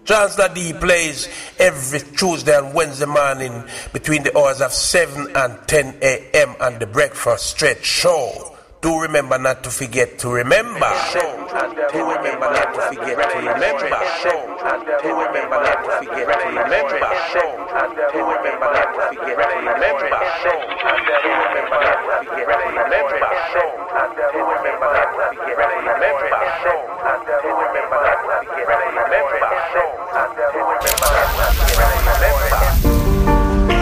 Chancellor D plays every Tuesday and Wednesday morning between the hours of 7 and 10 a.m. on the Breakfast Stretch Show. Do remember not to forget to remember. Do remember not to forget to remember. Do remember not to forget to remember. Do remember not to forget to remember. Do remember not to forget to remember.